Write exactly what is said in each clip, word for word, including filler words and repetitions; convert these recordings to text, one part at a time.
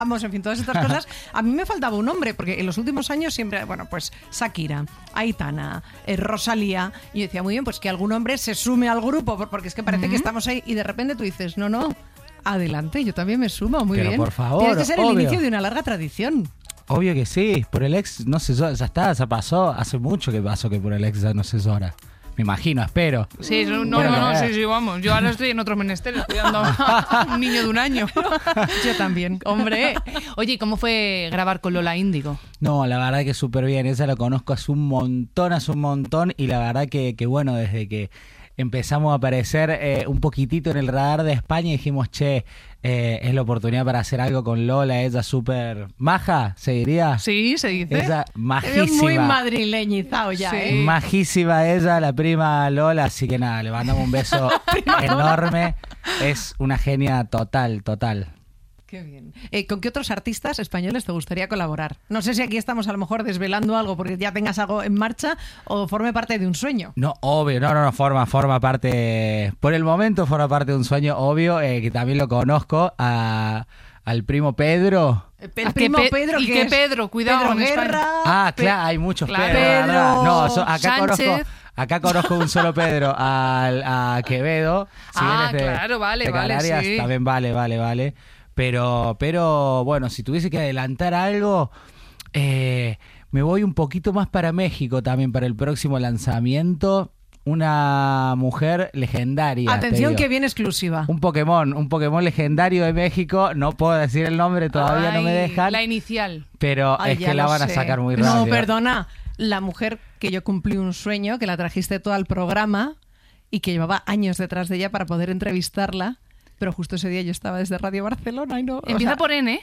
Vamos, en fin, todas estas cosas. A mí me faltaba un hombre, porque en los últimos años siempre, bueno, pues Shakira, Aitana, eh, Rosalía, y yo decía, muy bien, pues que algún hombre se sume al grupo, porque es que parece uh-huh. que estamos ahí, y de repente tú dices, no, no, adelante, yo también me sumo, muy Pero bien. por favor, Tiene que ser obvio. el inicio de una larga tradición. Obvio que sí, por el ex, no sé, ya está, ya pasó, hace mucho que pasó que por el ex ya no se llora. Me imagino, espero. Sí, no, no, no, sí, sí, vamos. Yo ahora estoy en otros menesteres cuidando a un niño de un año. Yo también. Hombre. Oye, ¿cómo fue grabar con Lola Índigo? No, la verdad que súper bien. Esa la conozco hace un montón, hace un montón. Y la verdad que, que bueno, desde que empezamos a aparecer eh, un poquitito en el radar de España, dijimos, che, eh, es la oportunidad para hacer algo con Lola. Ella súper maja, ¿se diría? Sí, se dice. Ella majísima. Es muy madrileñizado ya, sí. ¿eh? Majísima ella, la prima Lola. Así que nada, le mandamos un beso enorme. Es una genia total, total. Qué bien. Eh, ¿Con qué otros artistas españoles te gustaría colaborar? No sé si aquí estamos a lo mejor desvelando algo porque ya tengas algo en marcha o forme parte de un sueño. No, obvio, no, no, no, forma, forma parte, por el momento forma parte de un sueño, obvio, eh, que también lo conozco, a, al primo Pedro. El primo Pe- Pedro, ¿Y que qué es Pedro? Cuidado, Pedro en España. Guerra. Ah, Pe- claro, hay muchos claro. Pedro, Pedro ¿verdad? No, so, acá Sánchez. conozco, acá conozco un solo Pedro, al, a Quevedo. Si Ah, vienes de, claro, vale, de vale, Canarias, sí. también vale, vale, vale. Pero, pero bueno, si tuviese que adelantar algo, eh, me voy un poquito más para México también, para el próximo lanzamiento. Una mujer legendaria. Atención, que viene exclusiva. Un Pokémon, un Pokémon legendario de México. No puedo decir el nombre, todavía Ay, no me dejan. La inicial. Pero Ay, es ya que la lo van a sé. sacar muy rápido. No, perdona. La mujer que yo cumplí un sueño, que la trajiste todo al programa y que llevaba años detrás de ella para poder entrevistarla. Pero justo ese día yo estaba desde Radio Barcelona y no... Empieza o sea, por N.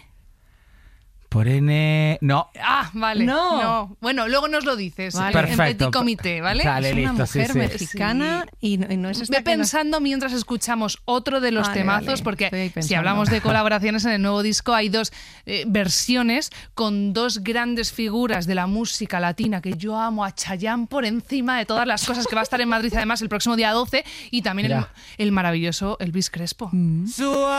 Por N... No. Ah, vale. No. no. Bueno, luego nos lo dices. Vale. En Perfecto. petit comité, ¿vale? Sale, es una listo, sí, mujer sí. mexicana y, no, y no es esta Ve que no- pensando mientras escuchamos otro de los Vale, temazos, vale, estoy porque ahí si pensando. hablamos de colaboraciones en el nuevo disco, hay dos eh, versiones con dos grandes figuras de la música latina que yo amo, a Chayanne por encima de todas las cosas, que va a estar en Madrid además el próximo día doce, y también el, Mira. el maravilloso Elvis Crespo. Su